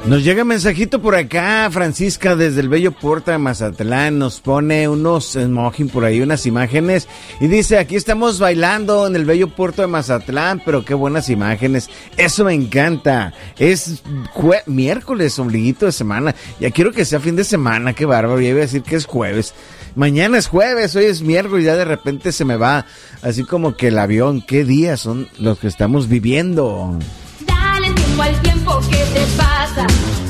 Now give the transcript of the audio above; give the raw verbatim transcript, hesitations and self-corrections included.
Nos llega mensajito por acá, Francisca, desde el bello puerto de Mazatlán, nos pone unos emojis por ahí, unas imágenes, y dice, aquí estamos bailando en el bello puerto de Mazatlán, pero qué buenas imágenes, eso me encanta, es jue- miércoles, ombliguito de semana, ya quiero que sea fin de semana, qué bárbaro, ya iba a decir que es jueves, mañana es jueves, hoy es miércoles, ya de repente se me va, así como que el avión, qué días son los que estamos viviendo. Dale tiempo al tiempo que te pasa.